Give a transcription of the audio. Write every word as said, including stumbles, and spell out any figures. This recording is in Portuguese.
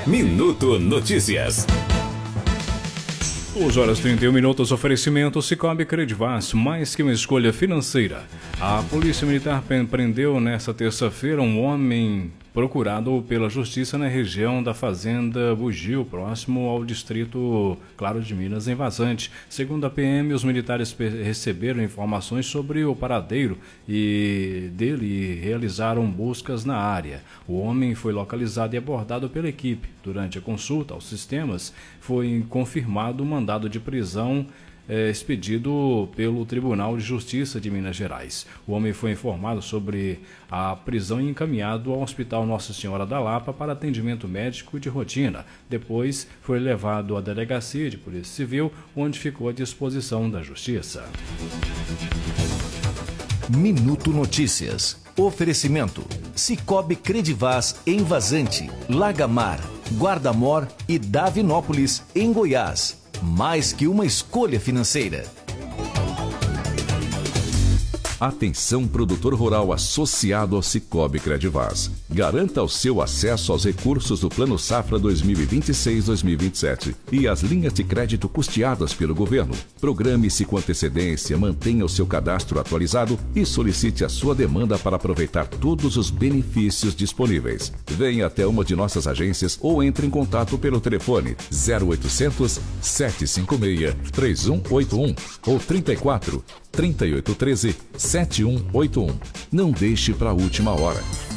Minuto Notícias. duas horas e trinta e um minutos, oferecimento Sicoob Credivas, mais que uma escolha financeira. A Polícia Militar prendeu nesta terça-feira um homem procurado pela Justiça na região da Fazenda Bugio, próximo ao distrito Claro de Minas, em Vazante. Segundo a P M, os militares receberam informações sobre o paradeiro e dele e realizaram buscas na área. O homem foi localizado e abordado pela equipe. Durante a consulta aos sistemas, foi confirmado o mandado de prisão É, expedido pelo Tribunal de Justiça de Minas Gerais. O homem foi informado sobre a prisão e encaminhado ao Hospital Nossa Senhora da Lapa para atendimento médico de rotina. Depois foi levado à Delegacia de Polícia Civil, onde ficou à disposição da Justiça. Minuto Notícias. Oferecimento Sicoob Credivas em Vazante, Lagamar, Guarda-Mor e Davinópolis, em Goiás. Mais que uma escolha financeira. Atenção, produtor rural associado ao Sicoob Credivas. Garanta o seu acesso aos recursos do Plano Safra dois mil e vinte e seis a dois mil e vinte e sete e as linhas de crédito custeadas pelo governo. Programe-se com antecedência, mantenha o seu cadastro atualizado e solicite a sua demanda para aproveitar todos os benefícios disponíveis. Venha até uma de nossas agências ou entre em contato pelo telefone zero oitocentos, sete cinco seis, três um oito um ou trinta e quatro, trinta e oito treze, sete um oito um. Não deixe para a última hora.